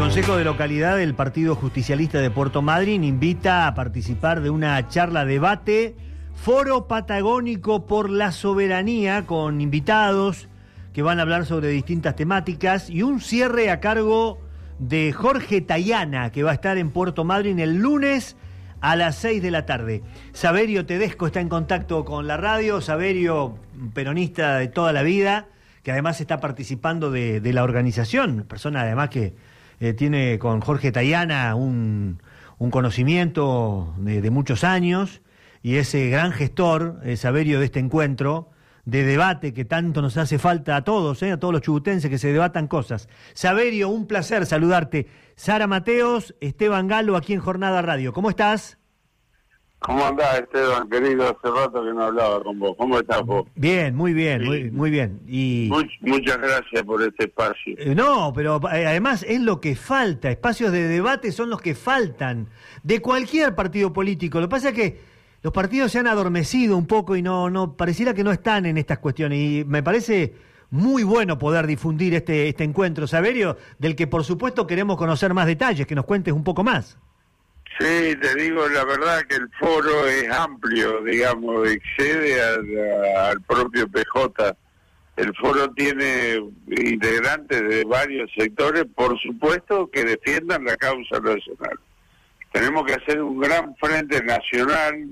Consejo de Localidad del Partido Justicialista de Puerto Madryn invita a participar de una charla debate, Foro Patagónico por la Soberanía, con invitados que van a hablar sobre distintas temáticas y un cierre a cargo de Jorge Tayana, que va a estar en Puerto Madryn el lunes a las 6 de la tarde. Saverio Tedesco está en contacto con la radio. Saverio, peronista de toda la vida, que además está participando de la organización, persona además que tiene con Jorge Tayana un conocimiento de muchos años, y ese gran gestor, Saverio, de este encuentro de debate que tanto nos hace falta a todos los chubutenses, que se debatan cosas. Saverio, un placer saludarte. Sara Mateos, Esteban Galo, aquí en Jornada Radio. ¿Cómo estás? ¿Cómo andás, Esteban, querido? Hace rato que no hablaba con vos. ¿Cómo estás vos? Bien, muy bien, sí. muy bien. Y muchas gracias por este espacio. No, pero además es lo que falta. Espacios de debate son los que faltan de cualquier partido político. Lo que pasa es que los partidos se han adormecido un poco y no pareciera que no están en estas cuestiones. Y me parece muy bueno poder difundir este encuentro, Saverio, del que por supuesto queremos conocer más detalles, que nos cuentes un poco más. Sí, te digo la verdad que el foro es amplio, digamos, excede al propio PJ. El foro tiene integrantes de varios sectores, por supuesto, que defiendan la causa nacional. Tenemos que hacer un gran frente nacional,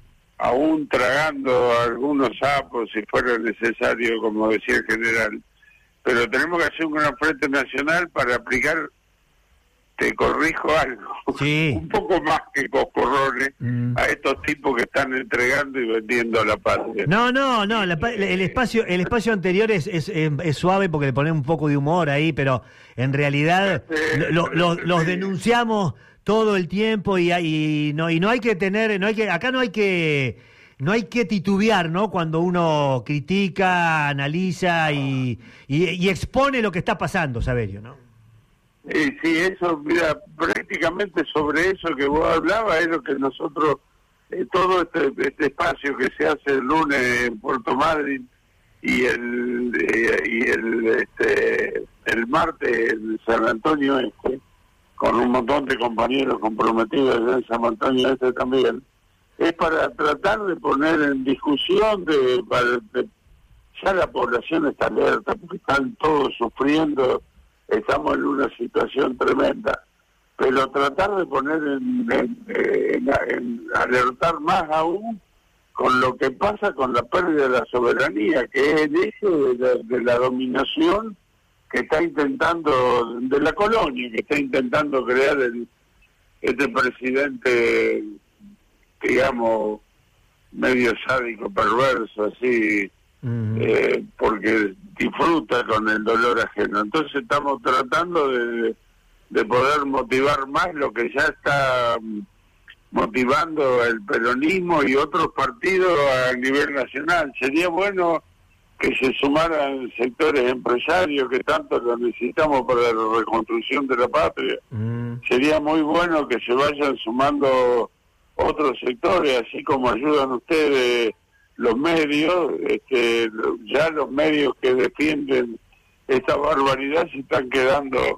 aún tragando algunos sapos si fuera necesario, como decía el general, pero tenemos que hacer un gran frente nacional para aplicar, te corrijo algo, sí, un poco más que coscorrones a estos tipos que están entregando y vendiendo a la patria. No, el espacio anterior es suave porque le ponemos un poco de humor ahí, pero en realidad los denunciamos todo el tiempo y no hay que tener, acá no hay que titubear, ¿no? Cuando uno critica, analiza y expone lo que está pasando, Saverio, ¿no? Sí, eso, mira, prácticamente sobre eso que vos hablabas es lo que nosotros, todo este espacio que se hace el lunes en Puerto Madryn y el martes en San Antonio con un montón de compañeros comprometidos en San Antonio también, es para tratar de poner en discusión ya la población está alerta porque están todos sufriendo. Estamos en una situación tremenda, pero tratar de poner en alertar más aún con lo que pasa con la pérdida de la soberanía, que es el eje de la dominación que está intentando, de la colonia, que está intentando crear este presidente, digamos, medio sádico, perverso, así, porque disfruta con el dolor ajeno. Entonces estamos tratando de poder motivar más lo que ya está motivando el peronismo y otros partidos a nivel nacional. Sería bueno que se sumaran sectores empresarios que tanto lo necesitamos para la reconstrucción de la patria. Sería muy bueno que se vayan sumando otros sectores, así como ayudan ustedes los medios, ya los medios que defienden esta barbaridad se están quedando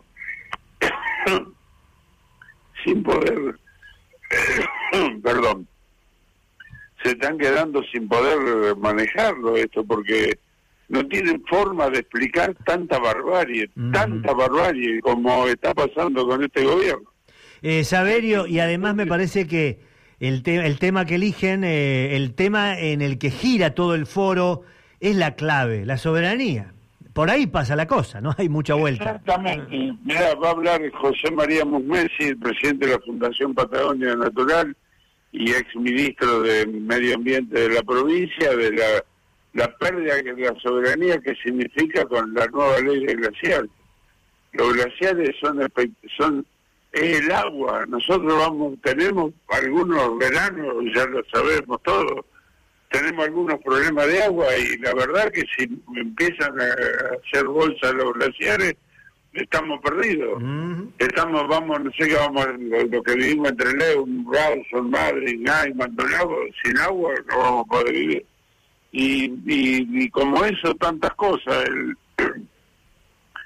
sin poder, perdón, se están quedando sin poder manejarlo esto, porque no tienen forma de explicar tanta barbarie como está pasando con este gobierno. Saverio, y además me parece que el tema que eligen, el tema en el que gira todo el foro, es la clave, la soberanía. Por ahí pasa la cosa, no hay mucha vuelta. Exactamente. Mirá, va a hablar José María Musmesi, el presidente de la Fundación Patagonia Natural y exministro de Medio Ambiente de la provincia, de la pérdida de la soberanía que significa con la nueva ley de glaciares. Los glaciares son el agua. Nosotros tenemos algunos veranos, ya lo sabemos todos, tenemos algunos problemas de agua y la verdad que si empiezan a hacer bolsa los glaciares, estamos perdidos. No sé qué lo que vivimos entre León, Rawson, Madrid, Nay, Maldonado, sin agua no vamos a poder vivir. Y como eso, tantas cosas.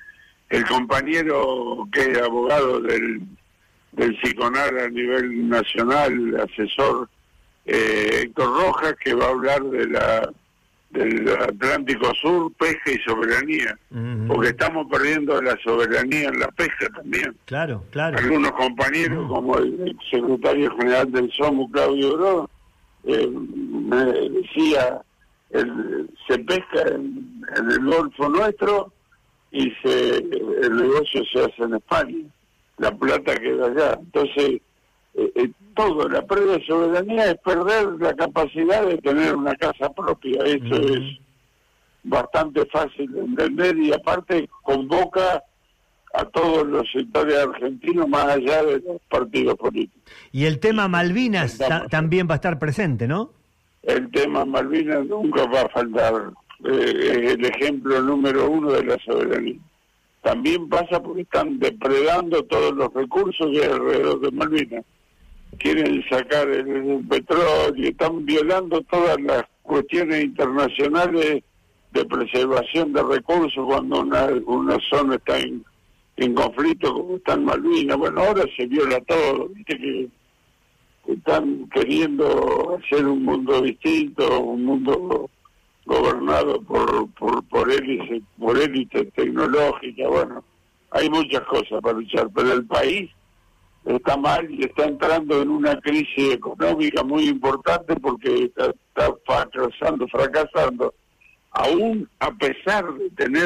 el compañero que es abogado del SICONAR a nivel nacional, asesor Héctor Rojas, que va a hablar del Atlántico Sur, pesca y soberanía, porque estamos perdiendo la soberanía en la pesca también. Claro. Algunos compañeros, como el secretario general del SOMU, Claudio Bro, me decía, se pesca en el Golfo nuestro y el negocio se hace en España, la plata queda allá. Entonces, todo, la pérdida de soberanía es perder la capacidad de tener una casa propia. Eso es bastante fácil de entender, y aparte convoca a todos los sectores argentinos más allá de los partidos políticos. Y el tema Malvinas también va a estar presente, ¿no? El tema Malvinas nunca va a faltar. Es el ejemplo número uno de la soberanía. También pasa porque están depredando todos los recursos que hay alrededor de Malvinas. Quieren sacar el petróleo, están violando todas las cuestiones internacionales de preservación de recursos cuando una zona está en conflicto, como está en Malvinas. Bueno, ahora se viola todo, viste que están queriendo hacer un mundo distinto, un mundo gobernado por élites tecnológicas. Bueno, hay muchas cosas para luchar, pero el país está mal y está entrando en una crisis económica muy importante porque está fracasando, aún a pesar de tener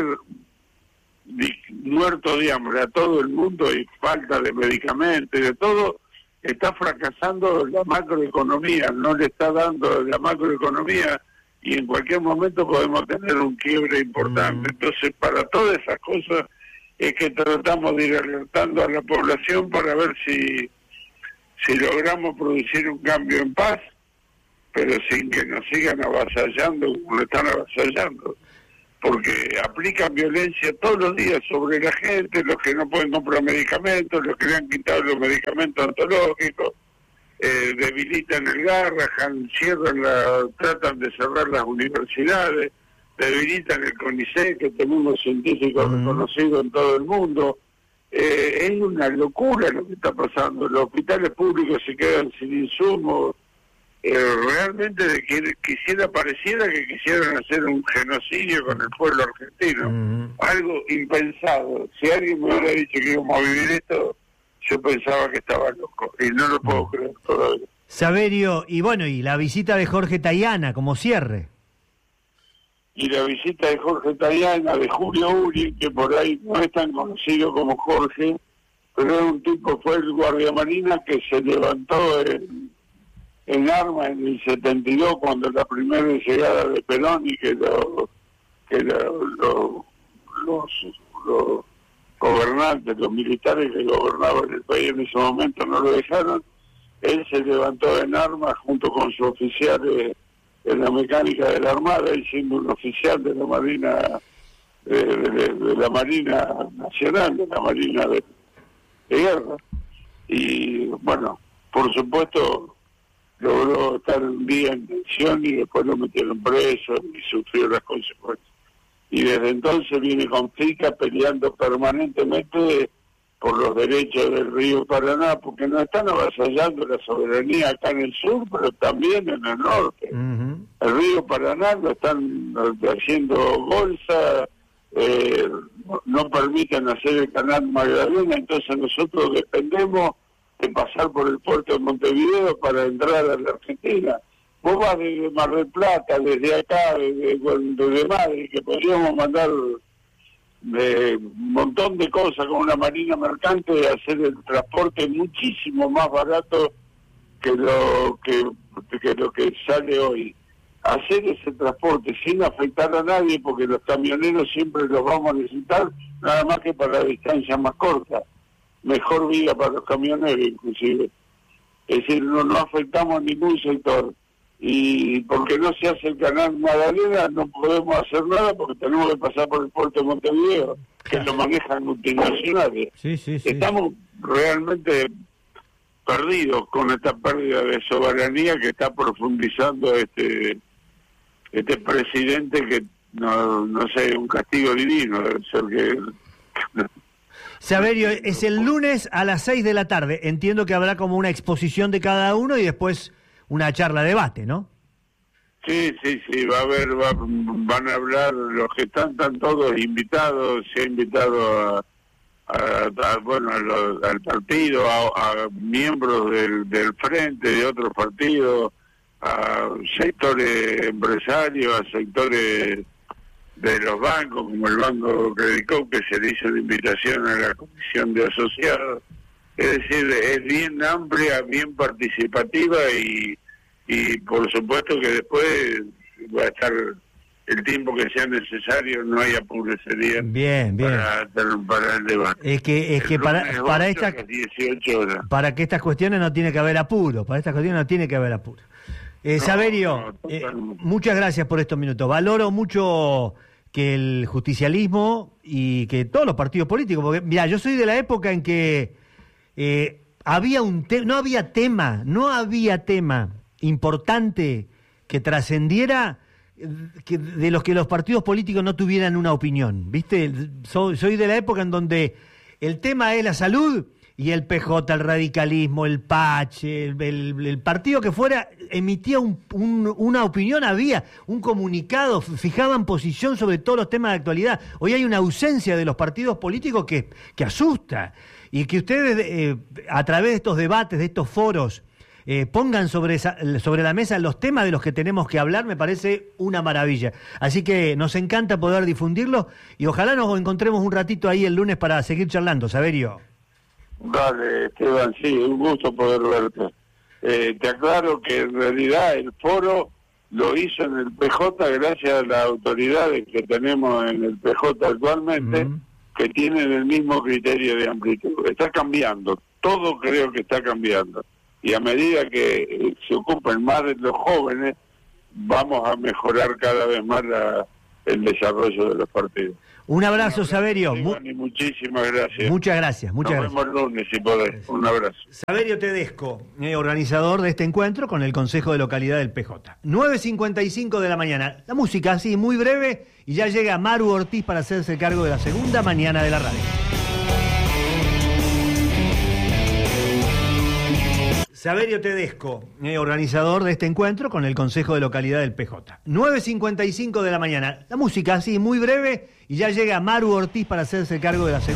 muerto de hambre a todo el mundo y falta de medicamentos y de todo. Está fracasando la macroeconomía, no le está dando la macroeconomía, y en cualquier momento podemos tener un quiebre importante. Entonces, para todas esas cosas es que tratamos de ir alertando a la población para ver si logramos producir un cambio en paz, pero sin que nos sigan avasallando como lo están avasallando, porque aplican violencia todos los días sobre la gente, los que no pueden comprar medicamentos, los que le han quitado los medicamentos ontológicos, debilitan el Garrahan, tratan de cerrar las universidades, debilitan el CONICET, que tenemos unos científicos reconocidos en todo el mundo. Es una locura lo que está pasando. Los hospitales públicos se quedan sin insumos. Realmente pareciera que quisieran hacer un genocidio con el pueblo argentino. Algo impensado. Si alguien me hubiera dicho que íbamos a vivir esto, yo pensaba que estaba loco, y no lo puedo creer todavía. Saverio, y bueno, y la visita de Jorge Tayana como cierre. Y la visita de Jorge Tayana, de Julio Uri, que por ahí no es tan conocido como Jorge, pero es un tipo, fue el guardiamarina que se levantó en armas en el 72, cuando la primera llegada de Perón, y que los gobernantes, los militares que gobernaban el país en ese momento no lo dejaron. Él se levantó en armas junto con su oficial en la mecánica de la Armada, y siendo un oficial de la Marina, de la Marina Nacional, de la Marina de Guerra. Y bueno, por supuesto, logró estar un día en tensión y después lo metieron preso y sufrió las consecuencias. Y desde entonces viene con FICA peleando permanentemente por los derechos del río Paraná, porque nos están avasallando la soberanía acá en el sur, pero también en el norte. El río Paraná lo están haciendo bolsa, no permiten hacer el canal Magdalena, entonces nosotros dependemos de pasar por el puerto de Montevideo para entrar a la Argentina. Vos vas desde Mar del Plata, desde acá, desde Madrid, que podríamos mandar un montón de cosas con una marina mercante, y hacer el transporte muchísimo más barato que lo que sale hoy. Hacer ese transporte sin afectar a nadie, porque los camioneros siempre los vamos a necesitar, nada más que para distancias más cortas. Mejor vida para los camioneros, inclusive. Es decir, no afectamos a ningún sector. Y porque no se hace el canal Magdalena no podemos hacer nada, porque tenemos que pasar por el puerto de Montevideo, que lo manejan multinacionales. Sí. Estamos realmente perdidos con esta pérdida de soberanía que está profundizando este presidente, que no sé, un castigo divino debe ser que Saverio, es el lunes a las 6 de la tarde. Entiendo que habrá como una exposición de cada uno y después una charla debate, ¿no? Sí, va a haber, van a hablar, los que están todos invitados, se ha invitado al partido, a miembros del frente, de otros partidos, a sectores empresarios, a sectores de los bancos, como el Banco Credicop, que se le hizo la invitación a la Comisión de Asociados. Es decir, es bien amplia, bien participativa y por supuesto que después va a estar el tiempo que sea necesario, no hay apuro ese día. Bien. Para el debate. Es que para estas 18 horas. Para que estas cuestiones no tiene que haber apuro, Saverio, muchas gracias por estos minutos. Valoro mucho que el justicialismo y que todos los partidos políticos, porque mira, yo soy de la época en que no había tema importante que trascendiera de los que los partidos políticos no tuvieran una opinión, ¿viste? Soy de la época en donde el tema es la salud y el PJ, el radicalismo, el Pache, el partido que fuera, emitía una opinión, había un comunicado, fijaban posición sobre todos los temas de actualidad. Hoy hay una ausencia de los partidos políticos que asusta, y que ustedes a través de estos debates, de estos foros, pongan sobre la mesa los temas de los que tenemos que hablar, me parece una maravilla. Así que nos encanta poder difundirlo y ojalá nos encontremos un ratito ahí el lunes para seguir charlando, Saverio. Dale, Esteban, sí, un gusto poder verte. Te aclaro que en realidad el foro lo hizo en el PJ gracias a las autoridades que tenemos en el PJ actualmente, que tienen el mismo criterio de amplitud. Está cambiando, todo creo que está cambiando. Y a medida que se ocupen más de los jóvenes, vamos a mejorar cada vez más el desarrollo de los partidos. Un abrazo, Saverio. Muchísimas gracias. Muchas gracias. Nos vemos el lunes, si podés. Un abrazo. Saverio Tedesco, organizador de este encuentro con el Consejo de Localidad del PJ. 9:55 de la mañana. La música, así, muy breve, y ya llega Maru Ortiz para hacerse cargo de la segunda mañana de la radio. Saverio Tedesco, organizador de este encuentro con el Consejo de Localidad del PJ. 9:55 de la mañana. La música, así, muy breve, y ya llega Maru Ortiz para hacerse cargo de la segunda.